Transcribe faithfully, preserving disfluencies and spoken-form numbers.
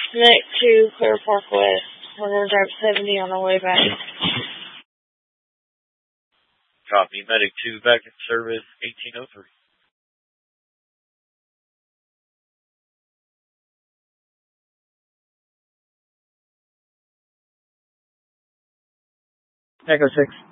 Medic two, Clear Park West. We're going to drive seventy on our way back. Copy. Medic two, back in service, eighteen oh three. Echo six.